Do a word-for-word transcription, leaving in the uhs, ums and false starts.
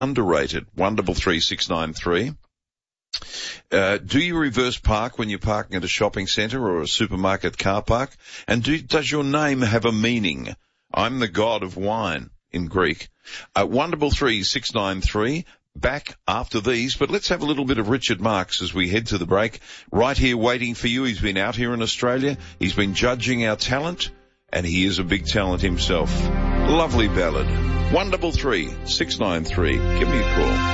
underrated. One double three six nine three. Uh, do you reverse park when you're parking at a shopping centre or a supermarket car park? And do, does your name have a meaning? I'm the god of wine in Greek. Uh, one double three six nine three. Back after these, but let's have a little bit of Richard Marx as we head to the break. Right here waiting for you. He's been out here in Australia. He's been judging our talent, and he is a big talent himself. Lovely ballad. One double three six nine three. Give me a call.